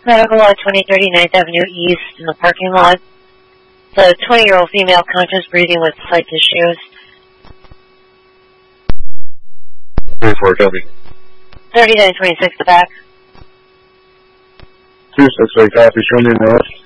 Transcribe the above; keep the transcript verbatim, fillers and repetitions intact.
Medical Law twenty thirty Ninth Avenue East in the parking lot. It's a twenty-year-old female conscious breathing with slight issues. thirty-four, copy. thirty-nine twenty-six, the back. two six eight, copy. Show me in the left.